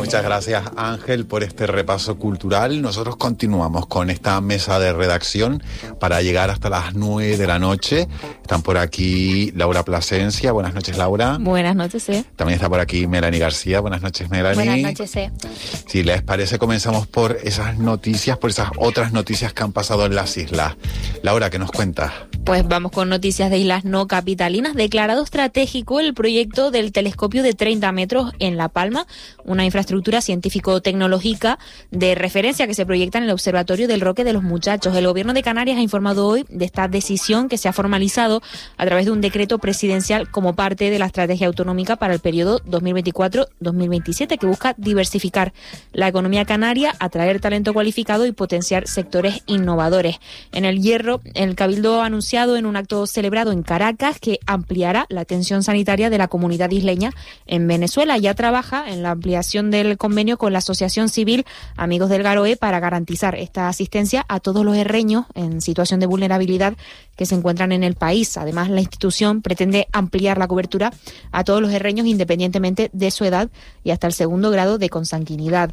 Muchas gracias, Ángel, por este repaso cultural. Nosotros continuamos con esta mesa de redacción para llegar hasta las 9 de la noche. Están por aquí Laura Plasencia. Buenas noches, Laura. Buenas noches, También está por aquí Melanie García. Buenas noches, Melanie. Buenas noches, Si les parece, comenzamos por esas noticias, por esas otras noticias que han pasado en las islas. Laura, ¿qué nos cuentas? Pues vamos con noticias de islas no capitalinas. Declarado estratégico el proyecto del telescopio de 30 metros en La Palma, una infraestructura científico-tecnológica de referencia que se proyecta en el Observatorio del Roque de los Muchachos. El Gobierno de Canarias ha informado hoy de esta decisión que se ha formalizado a través de un decreto presidencial como parte de la estrategia autonómica para el periodo 2024-2027, que busca diversificar la economía canaria, atraer talento cualificado y potenciar sectores innovadores. En El Hierro, el Cabildo ha anunciado en un acto celebrado en Caracas que ampliará la atención sanitaria de la comunidad isleña en Venezuela. Ya trabaja en la ampliación del convenio con la Asociación Civil Amigos del Garoé para garantizar esta asistencia a todos los herreños en situación de vulnerabilidad que se encuentran en el país. Además, la institución pretende ampliar la cobertura a todos los herreños independientemente de su edad y hasta el 2º grado de consanguinidad.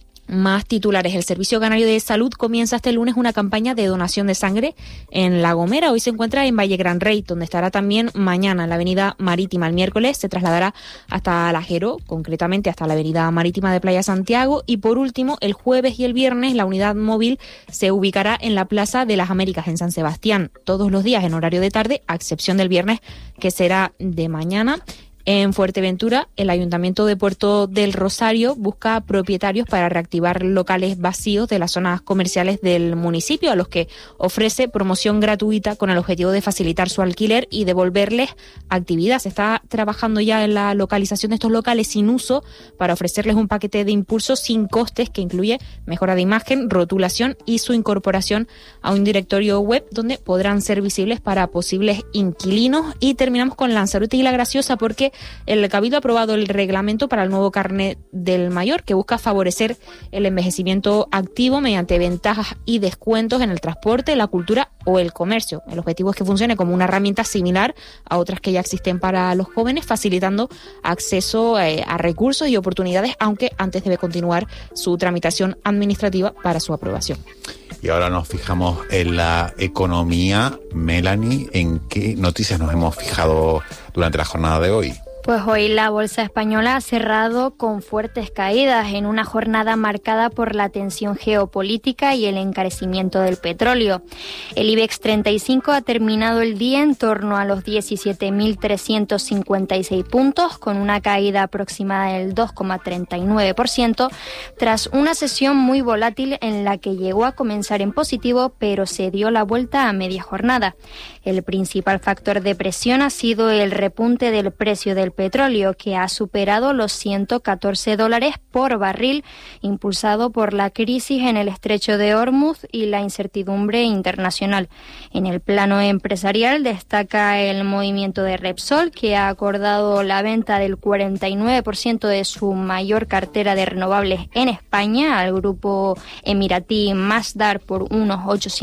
Más titulares. El Servicio Canario de Salud comienza este lunes una campaña de donación de sangre en La Gomera. Hoy se encuentra en Valle Gran Rey, donde estará también mañana en la Avenida Marítima. El miércoles se trasladará hasta Alajero, concretamente hasta la Avenida Marítima de Playa Santiago. Y por último, el jueves y el viernes la unidad móvil se ubicará en la Plaza de las Américas en San Sebastián, todos los días en horario de tarde, a excepción del viernes, que será de mañana. En Fuerteventura, el Ayuntamiento de Puerto del Rosario busca propietarios para reactivar locales vacíos de las zonas comerciales del municipio, a los que ofrece promoción gratuita con el objetivo de facilitar su alquiler y devolverles actividad. Se está trabajando ya en la localización de estos locales sin uso para ofrecerles un paquete de impulso sin costes que incluye mejora de imagen, rotulación y su incorporación a un directorio web donde podrán ser visibles para posibles inquilinos. Y terminamos con Lanzarote y La Graciosa, porque el Cabildo ha aprobado el reglamento para el nuevo carnet del mayor, que busca favorecer el envejecimiento activo mediante ventajas y descuentos en el transporte, la cultura o el comercio. El objetivo es que funcione como una herramienta similar a otras que ya existen para los jóvenes, facilitando acceso a recursos y oportunidades, aunque antes debe continuar su tramitación administrativa para su aprobación. Y ahora nos fijamos en la economía. Melanie, ¿en qué noticias nos hemos fijado durante la jornada de hoy? Pues hoy la bolsa española ha cerrado con fuertes caídas en una jornada marcada por la tensión geopolítica y el encarecimiento del petróleo. El IBEX 35 ha terminado el día en torno a los 17.356 puntos, con una caída aproximada del 2,39%, tras una sesión muy volátil en la que llegó a comenzar en positivo, pero se dio la vuelta a media jornada. El principal factor de presión ha sido el repunte del precio del petróleo, que ha superado los $114 por barril, impulsado por la crisis en el estrecho de Hormuz y la incertidumbre internacional. En el plano empresarial destaca el movimiento de Repsol, que ha acordado la venta del 49% de su mayor cartera de renovables en España al grupo emiratí Masdar por unos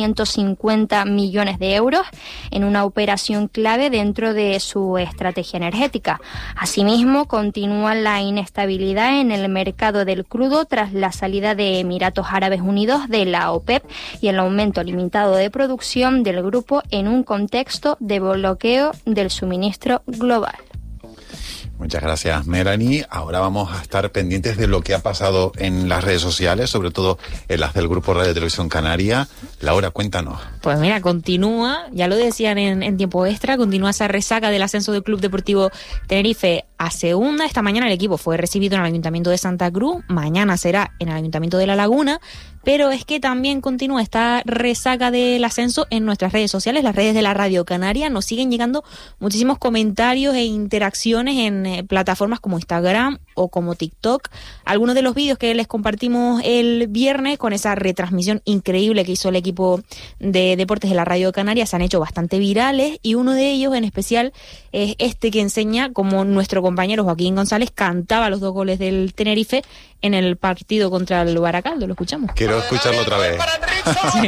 850 millones de euros, en una operación clave dentro de su estrategia energética. Asimismo, continúa la inestabilidad en el mercado del crudo tras la salida de Emiratos Árabes Unidos de la OPEP y el aumento limitado de producción del grupo en un contexto de bloqueo del suministro global. Muchas gracias, Melanie. Ahora vamos a estar pendientes de lo que ha pasado en las redes sociales, sobre todo en las del Grupo Radio Televisión Canaria. Laura, cuéntanos. Pues mira, continúa, ya lo decían en tiempo extra, continúa esa resaca del ascenso del Club Deportivo Tenerife a segunda. Esta mañana el equipo fue recibido en el Ayuntamiento de Santa Cruz, mañana será en el Ayuntamiento de La Laguna. Pero es que también continúa esta resaca del ascenso en nuestras redes sociales, las redes de la Radio Canaria. Nos siguen llegando muchísimos comentarios e interacciones en plataformas como Instagram o como TikTok. Algunos de los vídeos que les compartimos el viernes con esa retransmisión increíble que hizo el equipo de deportes de la Radio Canaria se han hecho bastante virales, y uno de ellos en especial es este que enseña cómo nuestro compañero Joaquín González cantaba los 2 goles del Tenerife en el partido contra el Baracaldo. ¿Lo escuchamos? Quiero escucharlo otra vez. Sí.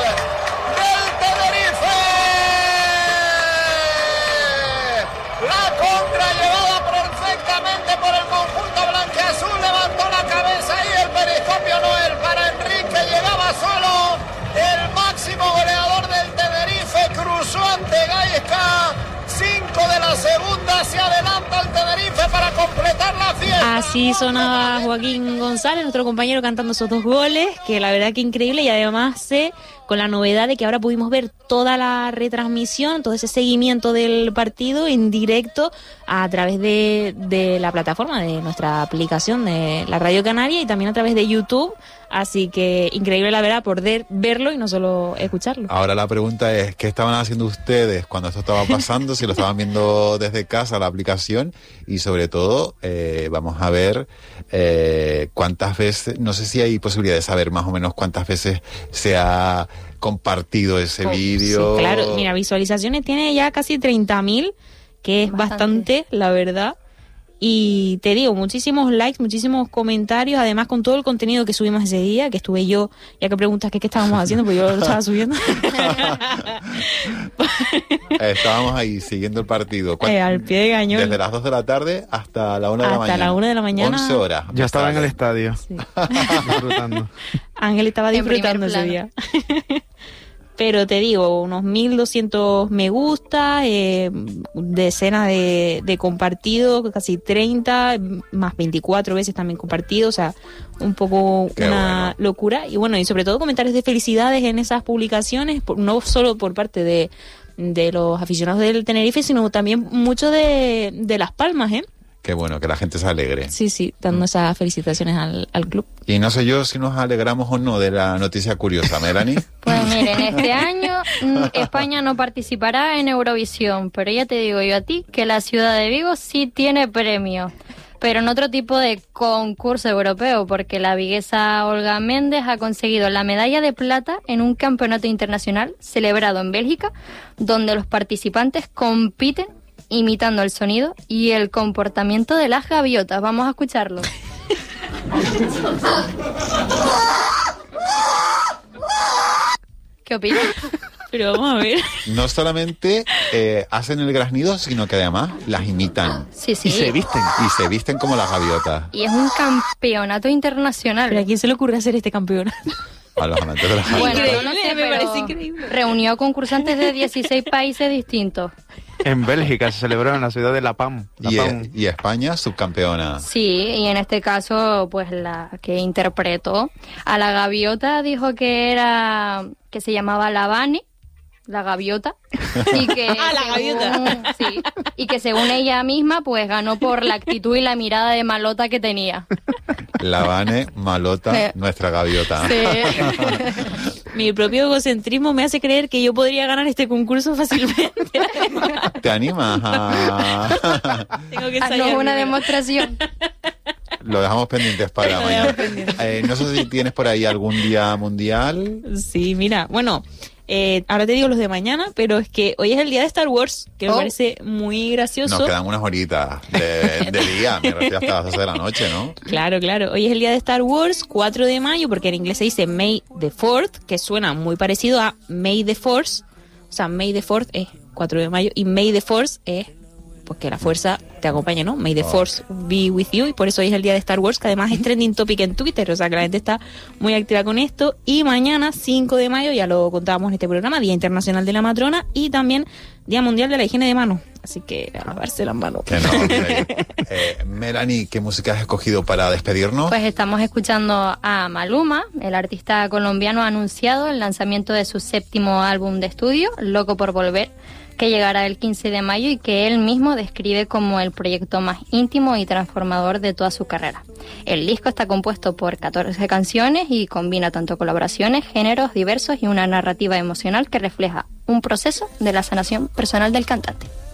La Así sonaba Joaquín González, nuestro compañero, cantando esos 2 goles, que la verdad que increíble, y además con la novedad de que ahora pudimos ver toda la retransmisión, todo ese seguimiento del partido en directo a través de la plataforma, de nuestra aplicación de la Radio Canaria, y también a través de YouTube. Así que increíble, la verdad, poder verlo y no solo escucharlo. Ahora la pregunta es, ¿qué estaban haciendo ustedes cuando esto estaba pasando? Si lo estaban viendo desde casa, la aplicación, y sobre todo vamos a ver cuántas veces, no sé si hay posibilidad de saber más o menos cuántas veces se ha compartido ese vídeo. Sí, claro, mira, visualizaciones tiene ya casi 30.000, que es bastante, la verdad. Y te digo, muchísimos likes, muchísimos comentarios, además con todo el contenido que subimos ese día, que estuve yo, ya que preguntas qué estábamos haciendo, pues yo lo estaba subiendo. Estábamos ahí siguiendo el partido. Al pie de cañón. Desde las 2 de la tarde hasta la 1 de la mañana. Hasta la 1 de la mañana. 11 horas. Yo estaba en el estadio. Sí. Disfrutando. Ángel estaba disfrutando ese día. Pero te digo, unos 1.200 me gusta, decenas de compartidos, casi 30, más 24 veces también compartidos, o sea, un poco una locura. Y bueno, y sobre todo comentarios de felicidades en esas publicaciones, no solo por parte de los aficionados del Tenerife, sino también mucho de Las Palmas, ¿eh? Qué bueno, que la gente se alegre. Sí, dando esas felicitaciones al club. Y no sé yo si nos alegramos o no de la noticia curiosa, Melanie. Pues miren, este año España no participará en Eurovisión, pero ya te digo yo a ti que la ciudad de Vigo sí tiene premio, pero en otro tipo de concurso europeo, porque la viguesa Olga Méndez ha conseguido la medalla de plata en un campeonato internacional celebrado en Bélgica, donde los participantes compiten imitando el sonido y el comportamiento de las gaviotas. Vamos a escucharlo. ¿Qué opinas? Pero vamos a ver. No solamente hacen el graznido, sino que además las imitan. Sí. Y se visten. Y se visten como las gaviotas. Y es un campeonato internacional. ¿Pero a quién se le ocurre hacer este campeonato? A los amantes de las gaviotas. Bueno, Increíble, no sé, me pero parece increíble. reunió a concursantes de 16 países distintos. En Bélgica se celebró en la ciudad de La Pam. Y España subcampeona. Sí, y en este caso, pues la que interpretó a la gaviota dijo que se llamaba Lavane, la gaviota, y que la gaviota. Sí, y que según ella misma, pues ganó por la actitud y la mirada de malota que tenía. Lavane, malota, Sí. nuestra gaviota. Sí. Mi propio egocentrismo me hace creer que yo podría ganar este concurso fácilmente. ¿Te animas a...? Tengo que Haznos ensayar una primero. demostración. Lo dejamos pendientes para Lo dejamos mañana. pendiente. No sé si tienes por ahí algún día mundial. Sí, mira, bueno, ahora te digo los de mañana, pero es que hoy es el día de Star Wars, que me parece muy gracioso. Nos quedan unas horitas de día, me refiero hasta las 12 de la noche, ¿no? Claro, hoy es el día de Star Wars, 4 de mayo, porque en inglés se dice May the 4th, que suena muy parecido a May the Force, o sea, May the 4th es 4 de mayo, y May the Force es pues que la fuerza te acompañe, ¿no? May the Force be with you, y por eso hoy es el día de Star Wars, que además es trending topic en Twitter, o sea que la gente está muy activa con esto. Y mañana, 5 de mayo, ya lo contábamos en este programa, Día Internacional de la Matrona y también Día Mundial de la Higiene de Manos, así que a lavarse las manos. Que no, Melanie, ¿qué música has escogido para despedirnos? Pues estamos escuchando a Maluma. El artista colombiano ha anunciado el lanzamiento de su 7º álbum de estudio, Loco por Volver, que llegará el 15 de mayo y que él mismo describe como el proyecto más íntimo y transformador de toda su carrera. El disco está compuesto por 14 canciones y combina tanto colaboraciones, géneros diversos y una narrativa emocional que refleja un proceso de la sanación personal del cantante.